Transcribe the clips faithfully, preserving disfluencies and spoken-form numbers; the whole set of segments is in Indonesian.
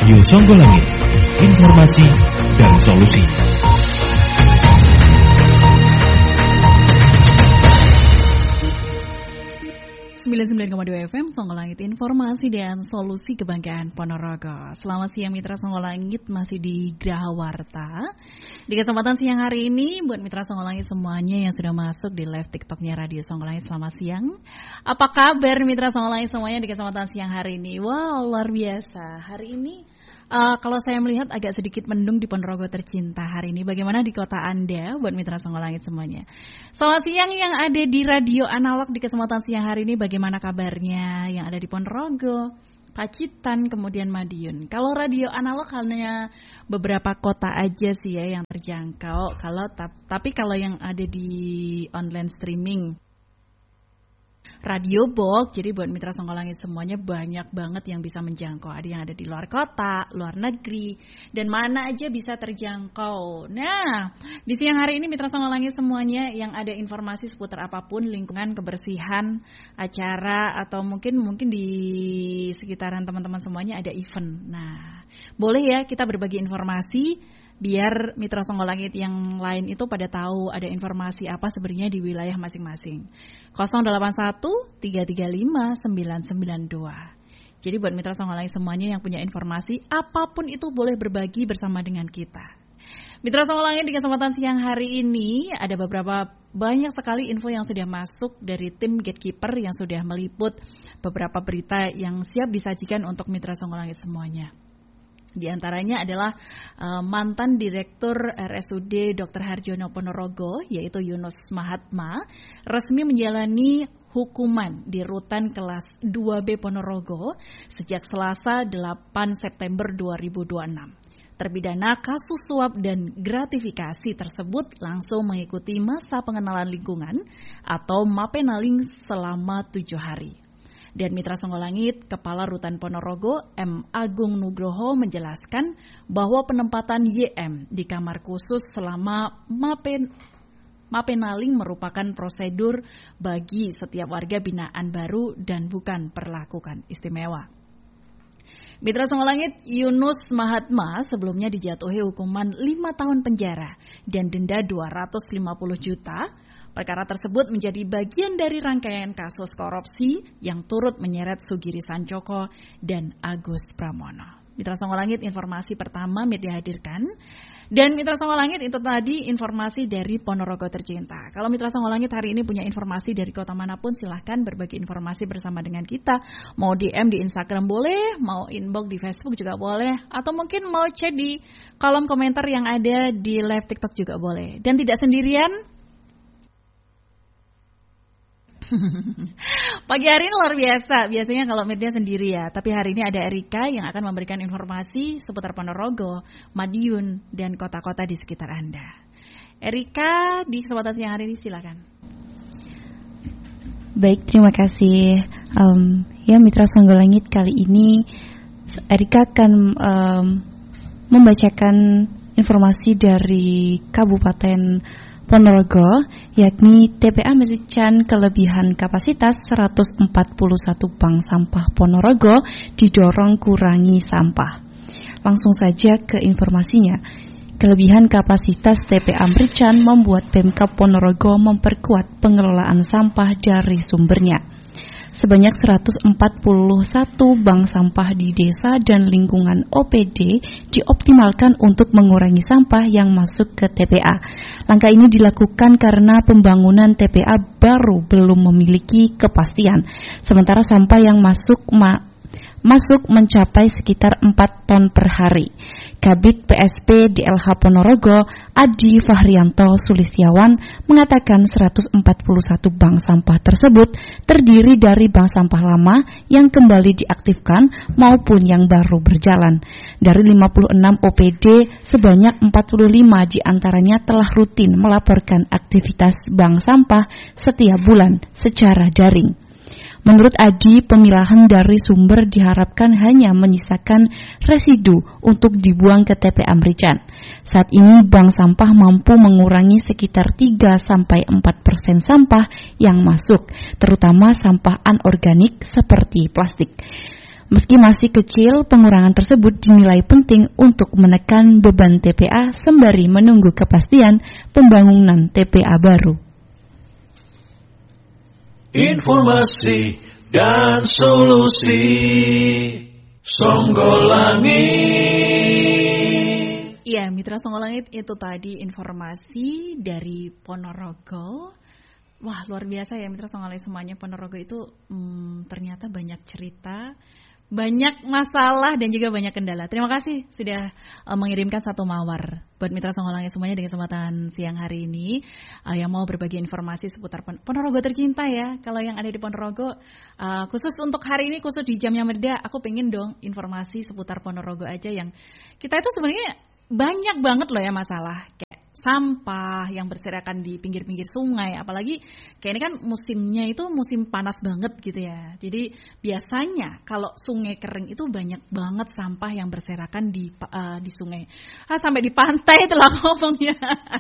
Radio Songgolangit, informasi dan solusi. sembilan puluh sembilan koma dua F M Songgolangit, informasi dan solusi kebanggaan Ponorogo. Selamat siang mitra Songgolangit, masih di Graha Warta. Di kesempatan siang hari ini buat mitra Songgolangit semuanya yang sudah masuk di live TikToknya Radio Songgolangit, selamat siang. Apa kabar mitra Songgolangit semuanya di kesempatan siang hari ini? Wow, luar biasa. Hari ini Uh, kalau saya melihat agak sedikit mendung di Ponorogo tercinta hari ini. Bagaimana di kota Anda buat mitra Songgolangit semuanya? Selamat siang yang ada di radio analog di kesempatan siang hari ini. Bagaimana kabarnya yang ada di Ponorogo, Pacitan, kemudian Madiun. Kalau radio analog hanya beberapa kota aja sih ya yang terjangkau. Kalau tapi kalau yang ada di online streaming Radio Box, jadi buat mitra Songgolangit semuanya banyak banget yang bisa menjangkau. Ada yang ada di luar kota, luar negeri, dan mana aja bisa terjangkau. Nah, di siang hari ini mitra Songgolangit semuanya yang ada informasi seputar apapun, lingkungan, kebersihan, acara, atau mungkin mungkin di sekitaran teman-teman semuanya ada event. Nah, boleh ya kita berbagi informasi, biar mitra Songgolangit yang lain itu pada tahu ada informasi apa sebenarnya di wilayah masing-masing. nol delapan satu tiga tiga lima sembilan sembilan dua. Jadi buat mitra Songgolangit semuanya yang punya informasi apapun itu boleh berbagi bersama dengan kita. Mitra Songgolangit di kesempatan siang hari ini ada beberapa banyak sekali info yang sudah masuk dari tim Gatekeeper yang sudah meliput beberapa berita yang siap disajikan untuk mitra Songgolangit semuanya. Di antaranya adalah uh, mantan Direktur R S U D Doktor Harjono Ponorogo, yaitu Yunus Mahatma, resmi menjalani hukuman di Rutan Kelas dua B Ponorogo sejak Selasa delapan September dua ribu dua puluh enam. Terpidana kasus suap dan gratifikasi tersebut langsung mengikuti masa pengenalan lingkungan atau Mapenaling selama tujuh hari. Dan mitra Songgolangit, Kepala Rutan Ponorogo M. Agung Nugroho menjelaskan bahwa penempatan Y M di kamar khusus selama Mapen, Mapenaling merupakan prosedur bagi setiap warga binaan baru dan bukan perlakukan istimewa. Mitra Songgolangit, Yunus Mahatma sebelumnya dijatuhi hukuman lima tahun penjara dan denda dua ratus lima puluh juta. Perkara tersebut menjadi bagian dari rangkaian kasus korupsi yang turut menyeret Sugiri Sancoko dan Agus Pramono. Mitra Songgolangit, informasi pertama media hadirkan. Dan Mitra Songgolangit, itu tadi informasi dari Ponorogo tercinta. Kalau Mitra Songgolangit hari ini punya informasi dari kota manapun, silahkan berbagi informasi bersama dengan kita. Mau D M di Instagram boleh, mau inbox di Facebook juga boleh, atau mungkin mau chat di kolom komentar yang ada di live TikTok juga boleh. Dan tidak sendirian. Pagi hari ini luar biasa. Biasanya kalau media sendiri ya, tapi hari ini ada Erika yang akan memberikan informasi seputar Ponorogo, Madiun, dan kota-kota di sekitar Anda. Erika, di kesempatan siang hari ini silakan. Baik, terima kasih. Um, ya mitra Songgolangit, kali ini Erika akan um, membacakan informasi dari Kabupaten Ponorogo, yakni T P A Merican kelebihan kapasitas seratus empat puluh satu bank sampah Ponorogo didorong kurangi sampah. Langsung saja ke informasinya. Kelebihan kapasitas T P A Merican membuat Pemkab Ponorogo memperkuat pengelolaan sampah dari sumbernya. Sebanyak seratus empat puluh satu bank sampah di desa dan lingkungan O P D dioptimalkan untuk mengurangi sampah yang masuk ke T P A. Langkah ini dilakukan karena pembangunan T P A baru belum memiliki kepastian. Sementara sampah yang masuk ma- masuk mencapai sekitar empat ton per hari. Kabid P S P D L H Ponorogo, Adi Fahrianto Sulistiawan, mengatakan seratus empat puluh satu bank sampah tersebut terdiri dari bank sampah lama yang kembali diaktifkan maupun yang baru berjalan. Dari lima puluh enam O P D, sebanyak empat puluh lima diantaranya telah rutin melaporkan aktivitas bank sampah setiap bulan secara daring. Menurut Adi, pemilahan dari sumber diharapkan hanya menyisakan residu untuk dibuang ke T P A Merican. Saat ini bank sampah mampu mengurangi sekitar tiga sampai empat persen sampah yang masuk, terutama sampah anorganik seperti plastik. Meski masih kecil, pengurangan tersebut dinilai penting untuk menekan beban T P A sembari menunggu kepastian pembangunan T P A baru. Informasi dan solusi Songgolangit. Iya, Mitra Songgolangit, itu tadi informasi dari Ponorogo. Wah, luar biasa ya Mitra Songgolangit semuanya. Ponorogo itu hmm, ternyata banyak cerita, banyak masalah dan juga banyak kendala. Terima kasih sudah uh, mengirimkan satu mawar buat Mitra Songgolangit semuanya di kesempatan siang hari ini uh, yang mau berbagi informasi seputar Pon- Ponorogo tercinta ya. Kalau yang ada di Ponorogo, uh, khusus untuk hari ini, khusus di jamnya Merda, aku pengen dong informasi seputar Ponorogo aja yang kita itu sebenarnya banyak banget loh ya masalah. Kayak sampah yang berserakan di pinggir-pinggir sungai, apalagi kayak ini kan musimnya itu musim panas banget gitu ya. Jadi biasanya kalau sungai kering itu banyak banget sampah yang berserakan di uh, di sungai. Ah, sampai di pantai telah ngomongnya.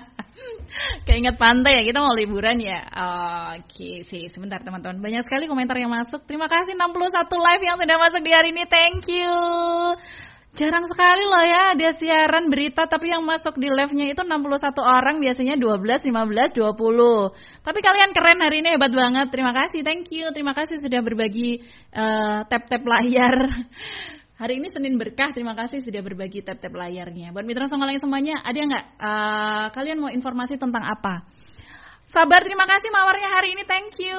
Kayak ingat pantai ya, kita mau liburan ya. Oke sih, sebentar teman-teman. Banyak sekali komentar yang masuk. Terima kasih enam puluh satu live yang sudah masuk di hari ini. Thank you. Jarang sekali loh ya ada siaran berita tapi yang masuk di live-nya itu enam puluh satu orang, biasanya dua belas, lima belas, dua puluh. Tapi kalian keren hari ini, hebat banget. Terima kasih, thank you. Terima kasih sudah berbagi uh, tap-tap layar. Hari ini Senin Berkah, terima kasih sudah berbagi tap-tap layarnya. Buat Mitra Songgolangit semuanya, ada nggak uh, kalian mau informasi tentang apa? Sabar, terima kasih mawarnya hari ini, thank you.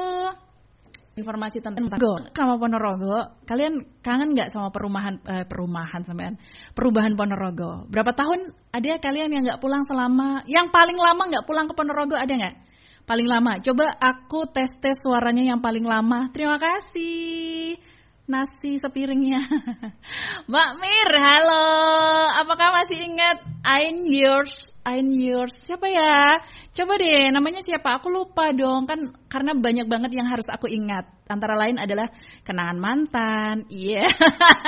Informasi tentang Ponorogo sama Ponorogo, kalian kangen nggak sama perumahan eh, perumahan sampean perubahan Ponorogo? Berapa tahun ada kalian yang nggak pulang selama, yang paling lama nggak pulang ke Ponorogo ada nggak? Paling lama, coba aku tes tes suaranya yang paling lama. Terima kasih. Nasi sepiringnya. Mbak Mir, halo. Apakah masih ingat I'm yours? I'm yours. Siapa ya? Coba deh, namanya siapa? Aku lupa dong. Kan karena banyak banget yang harus aku ingat. Antara lain adalah kenangan mantan. Iya. Yeah.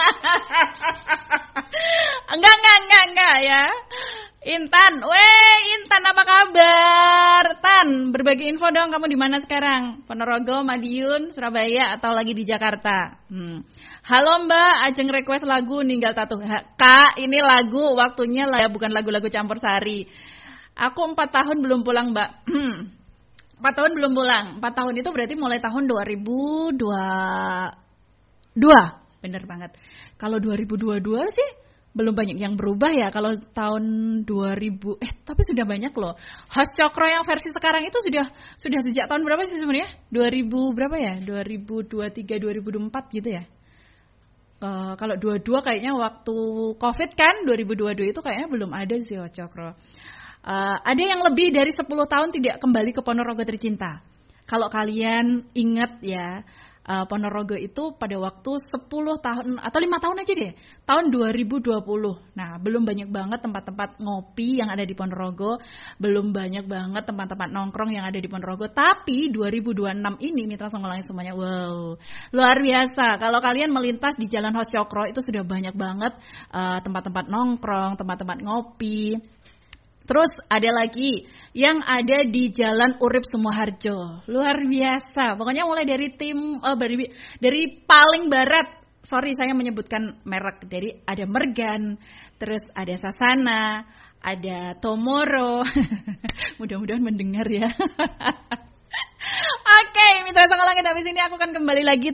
enggak, enggak, enggak, enggak ya. Intan, weh Intan apa kabar? Tan, berbagi info dong, kamu di mana sekarang? Ponorogo, Madiun, Surabaya atau lagi di Jakarta? Hmm. Halo Mbak, Ajeng request lagu Ninggal Tatu. Kak, ini lagu waktunya lah ya, bukan lagu-lagu campur sari. Aku empat tahun belum pulang Mbak. empat tahun belum pulang. empat tahun itu berarti mulai tahun dua ribu dua puluh dua. Bener banget. Kalau dua ribu dua puluh dua sih belum banyak yang berubah ya. Kalau tahun dua ribu eh tapi sudah banyak loh. Host Cokro yang versi sekarang itu sudah sudah sejak tahun berapa sih sebenarnya? dua ribu berapa ya? dua ribu dua puluh tiga dua ribu dua puluh empat gitu ya. Uh, kalau dua puluh dua kayaknya waktu Covid kan, dua ribu dua puluh dua itu kayaknya belum ada sih Host Cokro. Uh, ada yang lebih dari sepuluh tahun tidak kembali ke Ponorogo tercinta. Kalau kalian ingat ya, Uh, Ponorogo itu pada waktu sepuluh tahun atau lima tahun aja deh, tahun dua ribu dua puluh. Nah, belum banyak banget tempat-tempat ngopi yang ada di Ponorogo, belum banyak banget tempat-tempat nongkrong yang ada di Ponorogo. Tapi dua ribu dua puluh enam ini Mitra Songgolangit semuanya, wow, luar biasa. Kalau kalian melintas di Jalan Host Cokro itu sudah banyak banget uh, tempat-tempat nongkrong, tempat-tempat ngopi. Terus ada lagi yang ada di Jalan Urip Sumoharjo. Luar biasa. Pokoknya mulai dari tim oh, dari, dari paling barat. Sorry saya menyebutkan merek. Dari ada Mergan, terus ada Sasana, ada Tomoro. Mudah-mudahan mendengar ya. Oke, Mitra Songgolangit, habis ini aku akan kembali lagi